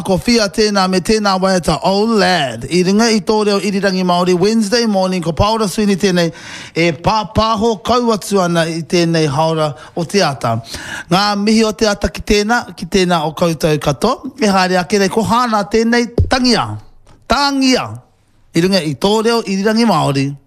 Ko fia tēnā me tēnā waiata old lad. I ringa I tō reo irirangi Māori Wednesday morning ko paura suini tēnei e pāpāho kauatu ana I tēnei haura o te ata. Ngā mihi o te ata ki tēnā o koutou kato. E haere ake rei ko hāna tēnei tangia. I ringa I tō reo irirangi Māori.